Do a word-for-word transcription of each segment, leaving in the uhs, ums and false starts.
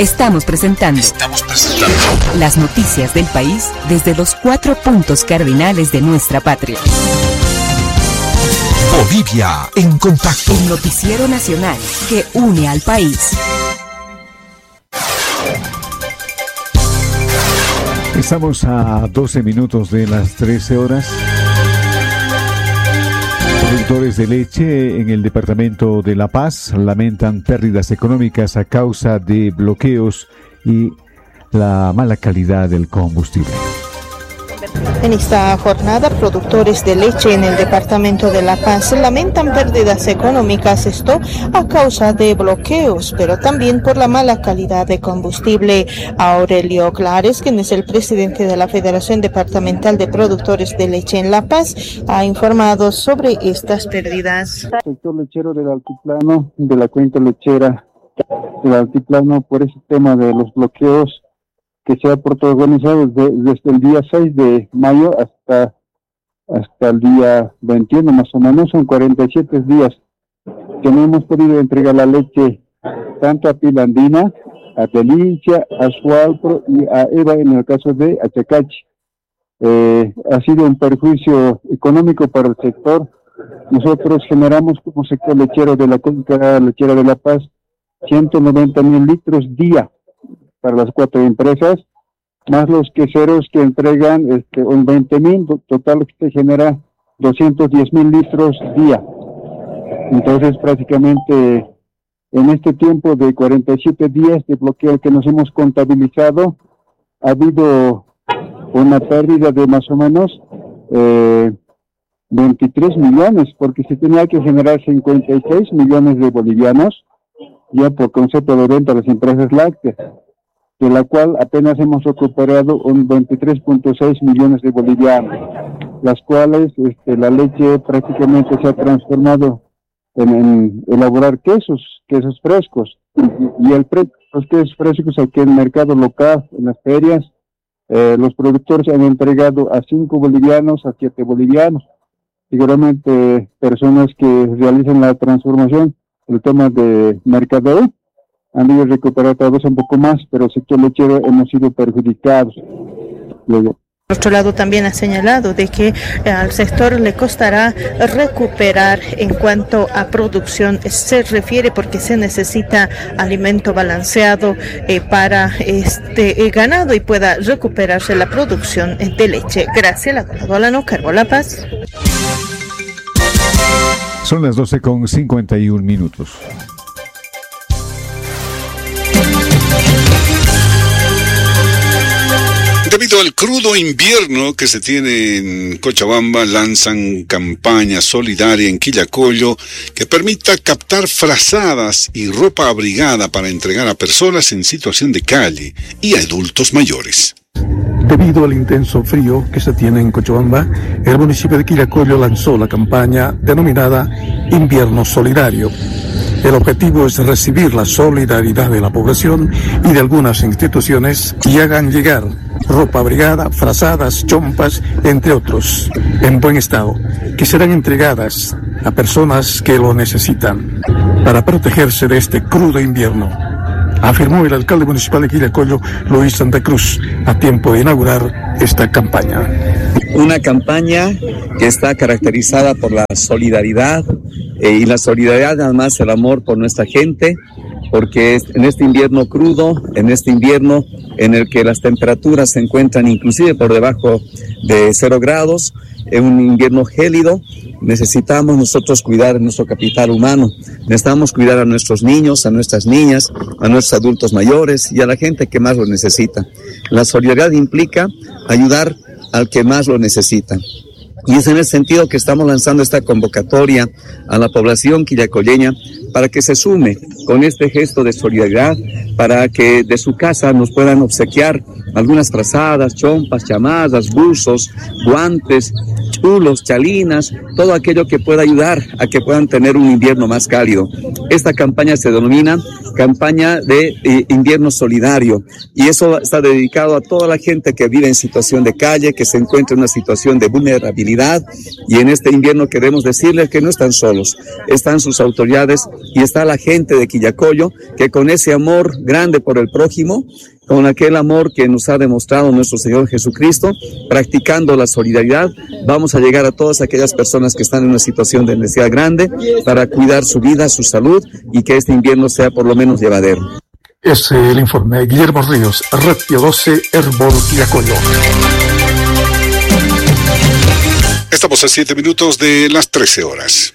Estamos presentando. Estamos presentando. Las noticias del país desde los cuatro puntos cardinales de nuestra patria. Bolivia en contacto. El noticiero nacional que une al país. Estamos a doce minutos de las trece horas. Productores de leche en el departamento de La Paz lamentan pérdidas económicas a causa de bloqueos y la mala calidad del combustible. En esta jornada, productores de leche en el departamento de La Paz lamentan pérdidas económicas, esto a causa de bloqueos, pero también por la mala calidad de combustible. Aurelio Clares, quien es el presidente de la Federación Departamental de Productores de Leche en La Paz, ha informado sobre estas pérdidas. El sector lechero del altiplano, de la cuenca lechera del altiplano, por ese tema de los bloqueos que se ha protagonizado desde, desde el día seis de mayo hasta hasta el día veintiuno, más o menos, son cuarenta y siete días que no hemos podido entregar la leche tanto a Pilandina, a Telincia, a Sualpro y a Eva en el caso de Achacachi. Eh, ha sido un perjuicio económico para el sector. Nosotros generamos como sector lechero de la cuenca lechera de La Paz ciento noventa mil litros día para las cuatro empresas, más los queseros que entregan este, un veinte mil, total que se genera doscientos diez mil litros día. Entonces prácticamente en este tiempo de cuarenta y siete días de bloqueo que nos hemos contabilizado, ha habido una pérdida de más o menos eh, veintitrés millones, porque se tenía que generar cincuenta y seis millones de bolivianos ya por concepto de venta a las empresas lácteas, de la cual apenas hemos recuperado un veintitrés punto seis millones de bolivianos, las cuales este, la leche prácticamente se ha transformado en, en elaborar quesos, quesos frescos, y, y el pre, los quesos frescos aquí en el mercado local, en las ferias, eh, los productores han entregado a cinco bolivianos, a siete bolivianos. Seguramente personas que realizan la transformación, el tema de mercadeo, han ido a recuperar tal vez un poco más, pero el sector lechero hemos sido perjudicados. Luego. Por otro lado, también ha señalado de que al sector le costará recuperar en cuanto a producción se refiere, porque se necesita alimento balanceado eh, para este eh, ganado y pueda recuperarse la producción de leche. Gracias, la Golano, Cargo La Paz. Son las doce con cincuenta y un minutos. Debido al crudo invierno que se tiene en Cochabamba, lanzan campaña solidaria en Quillacollo que permita captar frazadas y ropa abrigada para entregar a personas en situación de calle y a adultos mayores. Debido al intenso frío que se tiene en Cochabamba, el municipio de Quillacollo lanzó la campaña denominada Invierno Solidario. El objetivo es recibir la solidaridad de la población y de algunas instituciones y hagan llegar ropa abrigada, frazadas, chompas, entre otros, en buen estado, que serán entregadas a personas que lo necesitan para protegerse de este crudo invierno, afirmó el alcalde municipal de Quillacollo, Luis Santa Cruz, a tiempo de inaugurar esta campaña. Una campaña que está caracterizada por la solidaridad, eh, y la solidaridad además el amor por nuestra gente, porque en este invierno crudo, en este invierno en el que las temperaturas se encuentran inclusive por debajo de cero grados, en un invierno gélido, necesitamos nosotros cuidar nuestro capital humano, necesitamos cuidar a nuestros niños, a nuestras niñas, a nuestros adultos mayores y a la gente que más lo necesita. La solidaridad implica ayudar al que más lo necesita. Y es en ese sentido que estamos lanzando esta convocatoria a la población quillacolleña para que se sume con este gesto de solidaridad, para que de su casa nos puedan obsequiar algunas frazadas, chompas, chamadas, buzos, guantes, chulos, chalinas, todo aquello que pueda ayudar a que puedan tener un invierno más cálido. Esta campaña se denomina campaña de eh, invierno solidario, y eso está dedicado a toda la gente que vive en situación de calle, que se encuentra en una situación de vulnerabilidad, y en este invierno queremos decirles que no están solos, están sus autoridades y está la gente de Quillacollo, que con ese amor grande por el prójimo, con aquel amor que nos ha demostrado nuestro Señor Jesucristo, practicando la solidaridad, vamos a llegar a todas aquellas personas que están en una situación de necesidad grande para cuidar su vida, su salud y que este invierno sea por lo menos llevadero. Es el informe de Guillermo Ríos, Radio doce, Herbol, Quillacollo. Estamos a siete minutos de las trece horas.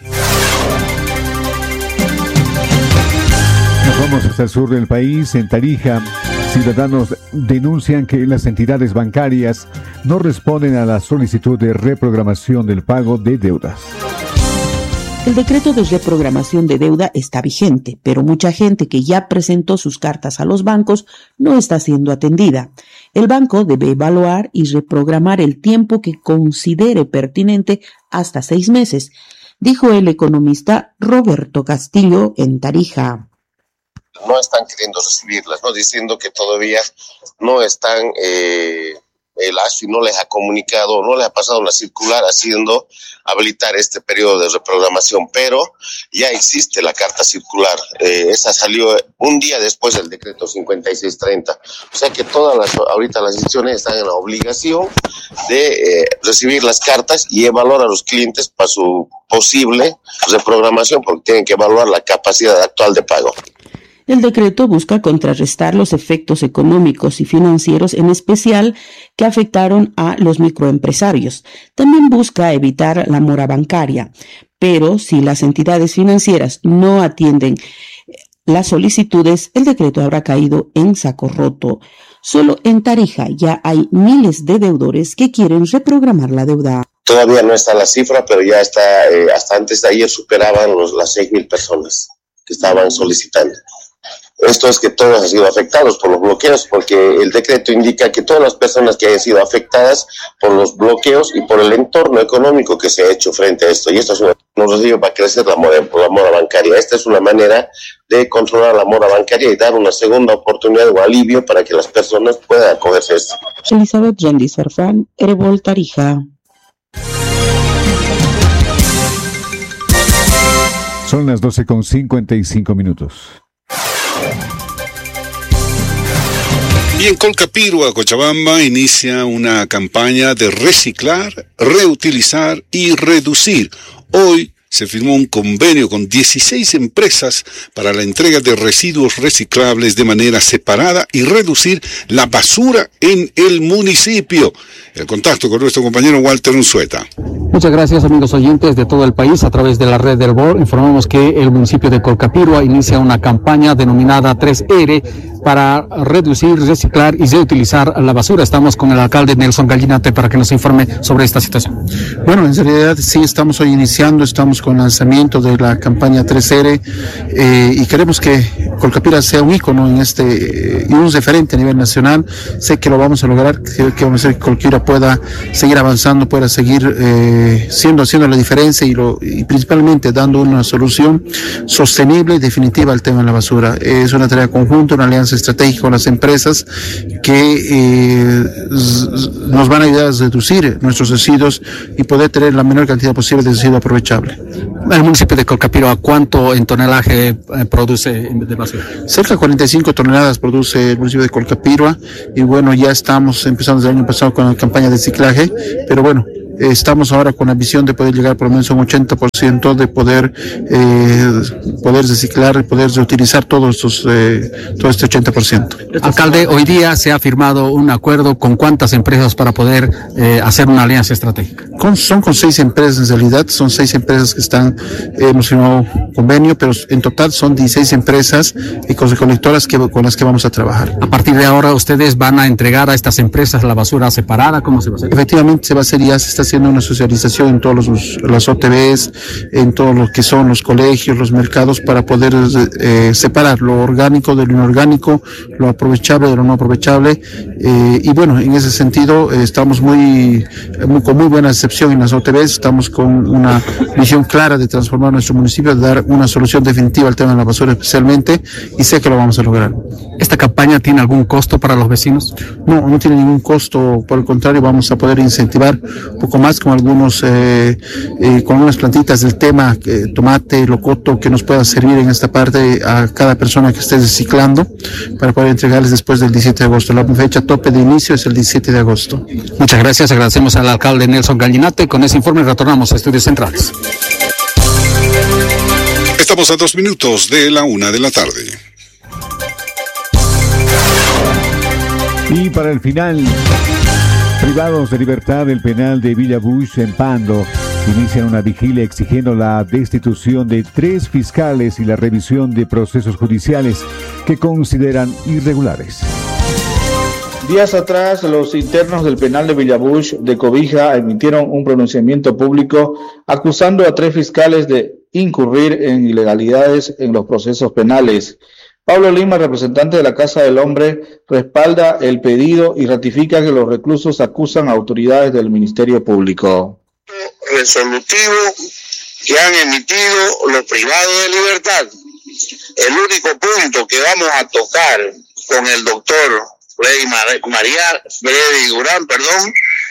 Nos vamos hasta el sur del país. En Tarija, ciudadanos denuncian que las entidades bancarias no responden a la solicitud de reprogramación del pago de deudas. El decreto de reprogramación de deuda está vigente, pero mucha gente que ya presentó sus cartas a los bancos no está siendo atendida. El banco debe evaluar y reprogramar el tiempo que considere pertinente hasta seis meses, dijo el economista Roberto Castillo en Tarija. No están queriendo recibirlas, ¿no? Diciendo que todavía no están, eh, el A S F I no les ha comunicado, no les ha pasado una circular haciendo habilitar este periodo de reprogramación, pero ya existe la carta circular, eh, esa salió un día después del decreto cincuenta y seis treinta, o sea que todas las, ahorita las instituciones están en la obligación de eh, recibir las cartas y evaluar a los clientes para su posible reprogramación, porque tienen que evaluar la capacidad actual de pago. El decreto busca contrarrestar los efectos económicos y financieros, en especial que afectaron a los microempresarios. También busca evitar la mora bancaria, pero si las entidades financieras no atienden las solicitudes, el decreto habrá caído en saco roto. Solo en Tarija ya hay miles de deudores que quieren reprogramar la deuda. Todavía no está la cifra, pero ya está, eh, hasta antes de ayer superaban los, las seis mil personas que estaban solicitando. Esto es que todos han sido afectados por los bloqueos, porque el decreto indica que todas las personas que hayan sido afectadas por los bloqueos y por el entorno económico que se ha hecho frente a esto, y esto es una, nos recibe para crecer la mora, la mora bancaria. Esta es una manera de controlar la mora bancaria y dar una segunda oportunidad o alivio para que las personas puedan acogerse a esto. Elizabeth Randy Sarfán, Herbol, Tarija. Son las doce con cincuenta y cinco minutos. Y en Colcapirua, Cochabamba, inicia una campaña de reciclar, reutilizar y reducir. Hoy se firmó un convenio con dieciséis empresas para la entrega de residuos reciclables de manera separada y reducir la basura en el municipio. El contacto con nuestro compañero Walter Unzueta. Muchas gracias, amigos oyentes de todo el país. A través de la red del B O R informamos que el municipio de Colcapirua inicia una campaña denominada tres R para reducir, reciclar y reutilizar la basura. Estamos con el alcalde Nelson Gallinate para que nos informe sobre esta situación. Bueno, en realidad sí, estamos hoy iniciando, estamos con el lanzamiento de la campaña tres R eh, y queremos que Colcapirua sea un ícono en este y un referente a nivel nacional. Sé que lo vamos a lograr, que, que vamos a hacer que Colquira pueda seguir avanzando, pueda seguir eh, siendo haciendo la diferencia y, lo, y principalmente dando una solución sostenible y definitiva al tema de la basura. Es una tarea conjunta, una alianza estratégica con las empresas que eh, nos van a ayudar a reducir nuestros residuos y poder tener la menor cantidad posible de residuo aprovechable. El municipio de Colcapirua, ¿cuánto en tonelaje eh, produce de basura? Cerca de cuarenta y cinco toneladas produce el municipio de Colcapirua y bueno, ya estamos empezando desde el año pasado con la campaña de reciclaje, pero bueno, estamos ahora con la visión de poder llegar por lo menos a un ochenta por ciento de poder eh, poder reciclar y poder reutilizar todos estos, eh, todo este ochenta por ciento. Alcalde, hoy día se ha firmado un acuerdo con cuántas empresas para poder eh, hacer una alianza estratégica. Con, son con seis empresas en realidad, son seis empresas que están, eh, hemos firmado convenio, pero en total son dieciséis empresas y con recolectoras que, con las que vamos a trabajar. A partir de ahora, ¿ustedes van a entregar a estas empresas la basura separada? ¿Cómo se va a hacer? Efectivamente, se va a hacer, ya se está haciendo una socialización en todos los las O T Bs, en todo lo que son los colegios, los mercados, para poder eh, separar lo orgánico de lo inorgánico, lo aprovechable de lo no aprovechable, eh, y bueno, en ese sentido eh, estamos muy, muy con muy buena recepción en las O T Bs, estamos con una visión clara de transformar nuestro municipio, de dar una solución definitiva al tema de la basura especialmente, y sé que lo vamos a lograr. ¿Esta campaña tiene algún costo para los vecinos? No, no tiene ningún costo, por el contrario, vamos a poder incentivar un poco más con algunos, eh, eh, con unas plantitas del tema, eh, tomate, locoto, que nos pueda servir en esta parte a cada persona que esté reciclando, para poder entregarles después del diecisiete de agosto. La fecha tope de inicio es el diecisiete de agosto. Muchas gracias, agradecemos al alcalde Nelson Gallinate. Con ese informe retornamos a Estudios Centrales. Estamos a dos minutos de la una de la tarde. Y para el final, privados de libertad del penal de Villa Bush en Pando inician una vigilia exigiendo la destitución de tres fiscales y la revisión de procesos judiciales que consideran irregulares. Días atrás, los internos del penal de Villa Bush de Cobija emitieron un pronunciamiento público acusando a tres fiscales de incurrir en ilegalidades en los procesos penales. Pablo Lima, representante de la Casa del Hombre, respalda el pedido y ratifica que los reclusos acusan a autoridades del Ministerio Público. Resolutivo que han emitido los privados de libertad. El único punto que vamos a tocar con el doctor Freddy María, Freddy Durán, perdón,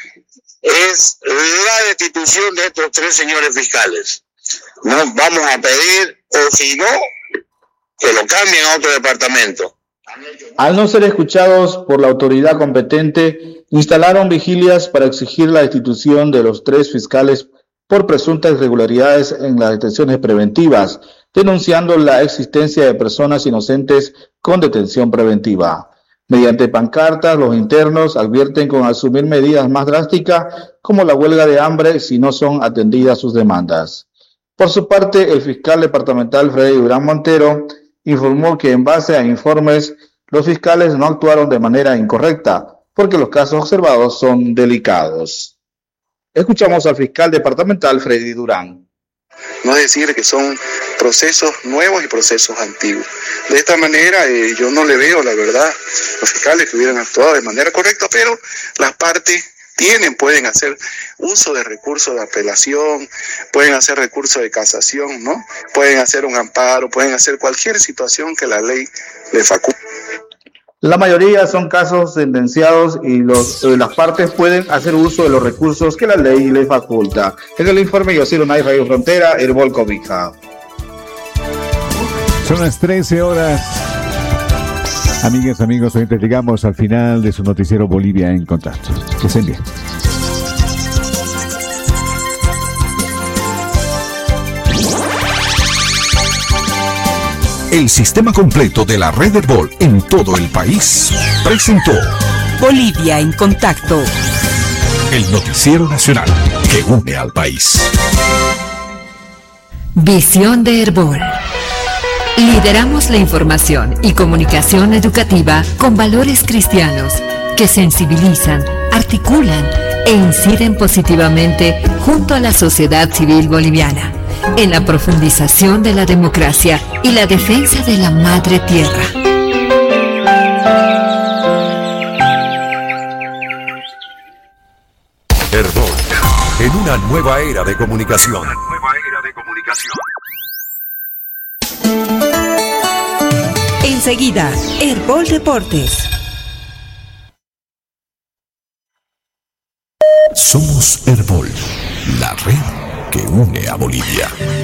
es la destitución de estos tres señores fiscales. No vamos a pedir, o si no, que lo cambien a otro departamento. Al no ser escuchados por la autoridad competente, instalaron vigilias para exigir la destitución de los tres fiscales por presuntas irregularidades en las detenciones preventivas, denunciando la existencia de personas inocentes con detención preventiva. Mediante pancartas, los internos advierten con asumir medidas más drásticas como la huelga de hambre si no son atendidas sus demandas. Por su parte, el fiscal departamental Freddy Durán Montero informó que en base a informes, los fiscales no actuaron de manera incorrecta, porque los casos observados son delicados. Escuchamos al fiscal departamental Freddy Durán. No decir que son procesos nuevos y procesos antiguos. De esta manera, eh, yo no le veo, la verdad, los fiscales que hubieran actuado de manera correcta, pero las partes tienen, pueden hacer uso de recursos de apelación, pueden hacer recursos de casación, ¿no? Pueden hacer un amparo, pueden hacer cualquier situación que la ley le faculte. La mayoría son casos sentenciados y los, las partes pueden hacer uso de los recursos que la ley le faculta. En el informe Yosir Unay, Radio Frontera, Herbol Cobija. Son las trece horas. Amigas, amigos, hoy llegamos al final de su noticiero Bolivia en Contacto. Que estén bien. El sistema completo de la red Herbol en todo el país presentó Bolivia en Contacto, el noticiero nacional que une al país. Visión de Herbol. Lideramos la información y comunicación educativa con valores cristianos que sensibilizan, articulan e inciden positivamente junto a la sociedad civil boliviana en la profundización de la democracia y la defensa de la madre tierra. Herbol, en una nueva era de comunicación. Enseguida, Herbol Deportes. Somos Herbol, la red que une a Bolivia.